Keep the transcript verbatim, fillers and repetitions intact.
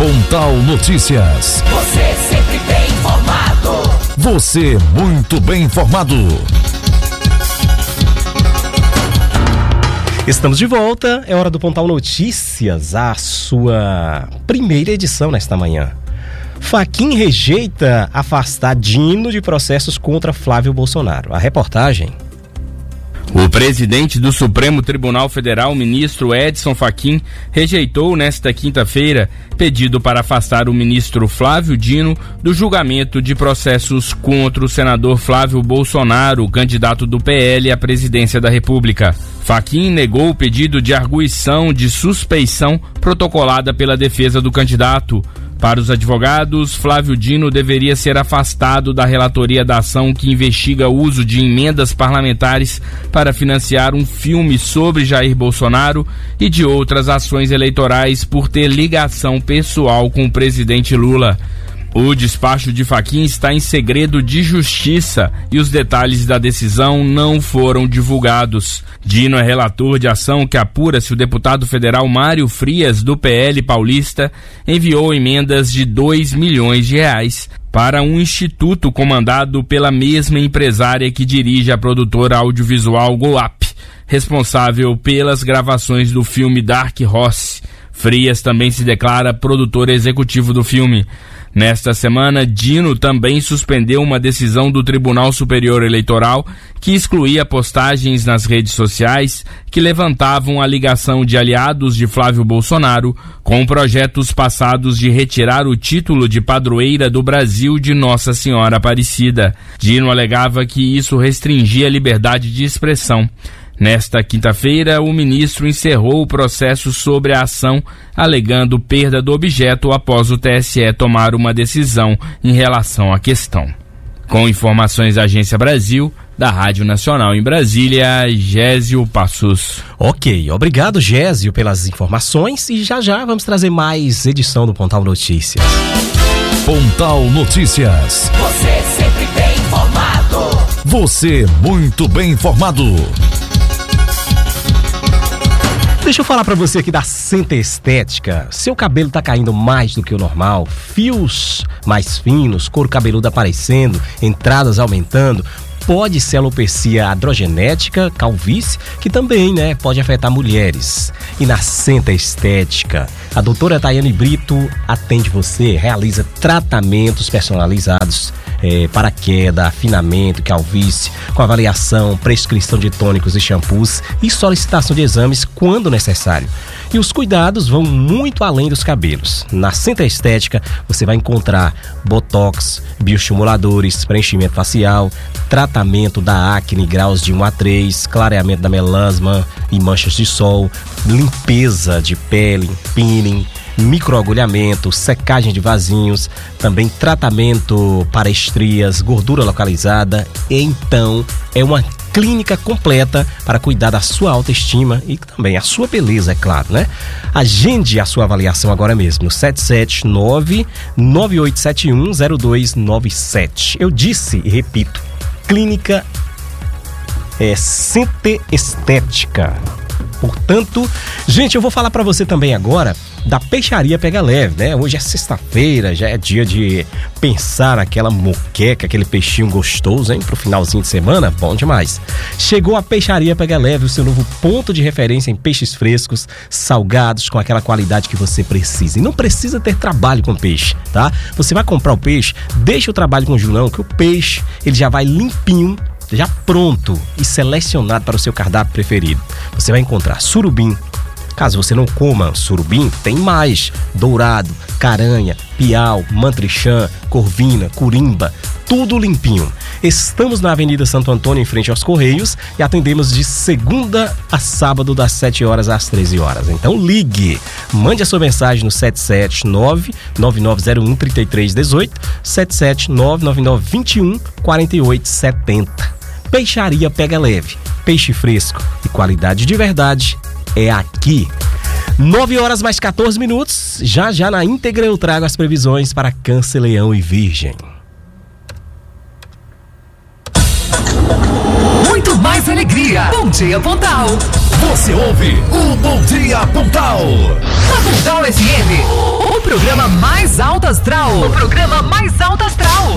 Pontal Notícias. Você sempre bem informado. Você muito bem informado. Estamos de volta, é hora do Pontal Notícias, a sua primeira edição nesta manhã. Fachin rejeita afastar Dino de processos contra Flávio Bolsonaro. A reportagem. O presidente do Supremo Tribunal Federal, ministro Edson Fachin, rejeitou nesta quinta-feira pedido para afastar o ministro Flávio Dino do julgamento de processos contra o senador Flávio Bolsonaro, candidato do P L à presidência da República. Fachin negou o pedido de arguição de suspeição protocolada pela defesa do candidato. Para os advogados, Flávio Dino deveria ser afastado da relatoria da ação que investiga o uso de emendas parlamentares para financiar um filme sobre Jair Bolsonaro e de outras ações eleitorais por ter ligação pessoal com o presidente Lula. O despacho de Fachin está em segredo de justiça e os detalhes da decisão não foram divulgados. Dino é relator de ação que apura se o deputado federal Mário Frias, do P L paulista, enviou emendas de dois milhões de reais para um instituto comandado pela mesma empresária que dirige a produtora audiovisual Goap, responsável pelas gravações do filme Dark Horse. Frias também se declara produtor executivo do filme. Nesta semana, Dino também suspendeu uma decisão do Tribunal Superior Eleitoral que excluía postagens nas redes sociais que levantavam a ligação de aliados de Flávio Bolsonaro com projetos passados de retirar o título de padroeira do Brasil de Nossa Senhora Aparecida. Dino alegava que isso restringia a liberdade de expressão. Nesta quinta-feira, o ministro encerrou o processo sobre a ação, alegando perda do objeto após o T S E tomar uma decisão em relação à questão. Com informações da Agência Brasil, da Rádio Nacional em Brasília, Gésio Passos. Ok, obrigado, Gésio, pelas informações e já já vamos trazer mais edição do Pontal Notícias. Pontal Notícias. Você sempre bem informado. Você muito bem informado. Deixa eu falar pra você aqui da Center Estética. Seu cabelo tá caindo mais do que o normal, fios mais finos, couro cabeludo aparecendo, entradas aumentando. Pode ser alopecia androgenética, calvície, que também, né, pode afetar mulheres. E na Center Estética, a doutora Tayane Brito atende você, realiza tratamentos personalizados é, para queda, afinamento, calvície, com avaliação, prescrição de tônicos e shampoos e solicitação de exames quando necessário. E os cuidados vão muito além dos cabelos. Na Center Estética, você vai encontrar botox, bioestimuladores, preenchimento facial, tratamento da acne, graus de um a três, clareamento da melasma e manchas de sol, limpeza de pele, peeling, microagulhamento, secagem de vasinhos, também tratamento para estrias, gordura localizada. Então, é uma clínica completa para cuidar da sua autoestima e também a sua beleza, é claro, né? Agende a sua avaliação agora mesmo, sete sete nove, nove oito sete um, zero dois nove sete. Eu disse e repito, clínica é, Center Estética. Portanto, gente, eu vou falar pra você também agora da Peixaria Pega Leve, né? Hoje é sexta-feira, já é dia de pensar naquela moqueca, aquele peixinho gostoso, hein? Pro finalzinho de semana, bom demais. Chegou a Peixaria Pega Leve, o seu novo ponto de referência em peixes frescos, salgados, com aquela qualidade que você precisa. E não precisa ter trabalho com peixe, tá? Você vai comprar o peixe, deixa o trabalho com o Julão, que o peixe, ele já vai limpinho, já pronto e selecionado para o seu cardápio preferido. Você vai encontrar surubim. Caso você não coma surubim, tem mais: dourado, caranha, piau, mantrichã, corvina, curimba, tudo limpinho. Estamos na Avenida Santo Antônio, em frente aos Correios, e atendemos de segunda a sábado, das sete horas às treze horas. Então ligue, mande a sua mensagem no sete sete nove, nove nove zero um, três três um oito, sete sete nove, nove nove dois um, quatro oito sete zero. Peixaria Pega Leve, peixe fresco e qualidade de verdade é aqui. nove horas mais quatorze minutos, já já na íntegra eu trago as previsões para Câncer, Leão e Virgem. Muito mais alegria. Bom dia, Pontal. Você ouve o Bom Dia Pontal. Na Pontal F M, o programa mais alto astral. O programa mais alto astral.